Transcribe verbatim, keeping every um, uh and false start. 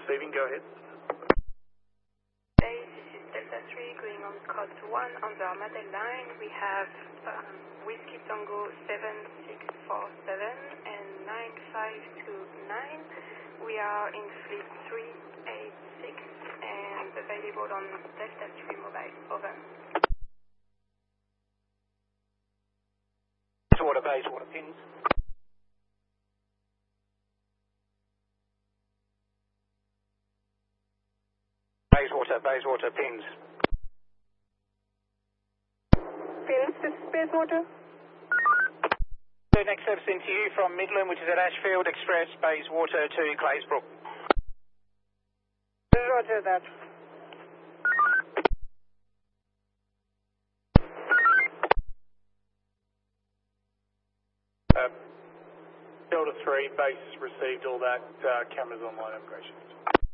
receiving, go ahead. Hey, this is Delta three going on code one on the Armadale line. We have um, Whiskey Tango seven six four seven and nine five two nine. We are in fleet three eight six and available on Delta three mobile. Over. Bayswater, Bayswater, pins. Bayswater, Bayswater, pins. Pins, this is Bayswater. The next service into you from Midland, which is at Ashfield Express, Bayswater to Claysbrook. Roger that. Uh, Delta three, base received all that, uh, cameras online, immigration.